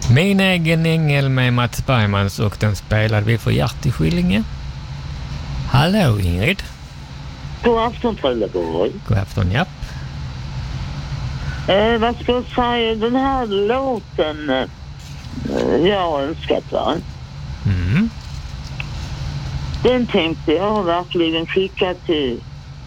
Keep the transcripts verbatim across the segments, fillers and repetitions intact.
Min egen ängel med Mats Bergmans och den spelade vi för Hjärt i Skillinge. Hallå Ingrid. God afton Trelleborg. God afton, ja. Eh, vad ska jag säga? Den här låten eh, jag har önskat, va? Mm. Den tänkte jag verkligen skicka till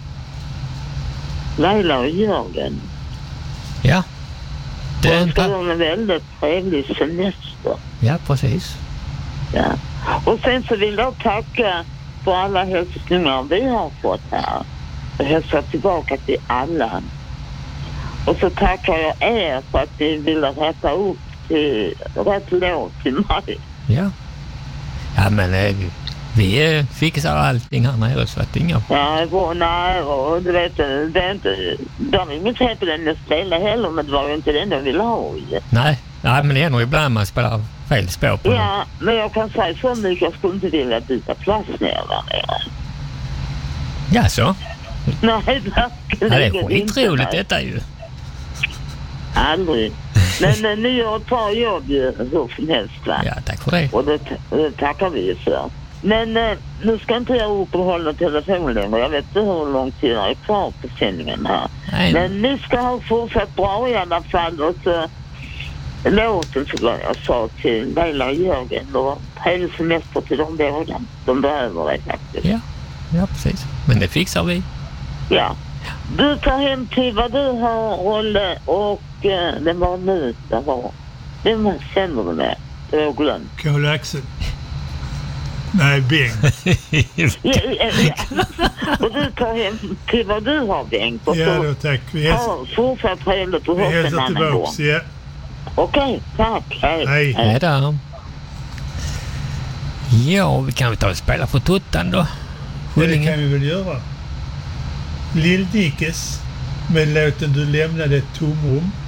Laila och Jörgen. Ja. Den ska ha en väldigt trevlig semester. Ja, precis. Ja. Och sen så vill jag tacka för alla hälsningar vi har fått här. Och hälsa tillbaka till alla. Och så tackar jag er för att ni ville rätta upp till rätt låt till mig. Ja. Ja, men eh, vi eh, fixar allting här nere så att inga... Ja, bra, nej, och du vet, det är inte... Det är inget fel på den jag spelar heller, men det var ju inte den jag ville ha. Nej, nej, men det är nog ibland man spelar fel spår på. Ja, den. Men jag kan säga så mycket, jag skulle inte vilja byta plats ner där nere. Ja, så? Nej, verkligen. Ja, det är skitroligt detta ju. Aldrig. Men, men ni gör ett par jobb ju, hur som helst, va? Ja, tack för det. Och det, det tackar vi för. Men eh, nu ska inte jag uppehålla telefonen längre. Jag vet inte hur lång tid jag är kvar på sändningen här. Nej. Men ni ska ha fortsatt bra i alla fall. Och så låten som jag sa till Laila och Jörgen. Och hela semester till de båda. De behöver det faktiskt. Ja, ja precis. Men det fixar vi. Ja. Du tar hem till vad du har, Rolle, och eh, det var nu det var. Vem känner du med? Det har glömt. Karl Axel. Nej, Bengt. ja, ja, ja. Och du tar hem till vad du har, Bengt. Och ja, då tack. Vi hälsar, ja, fortsatt trevligt att höra en annan gång. Ja. Okej, okay, tack. Hej. Hej. Hej då. Ja, vi kan väl ta och spela för tuttan då. Skillinge. Det kan vi väl göra. Lill Dickes med låten Du lämnade ett tomrum.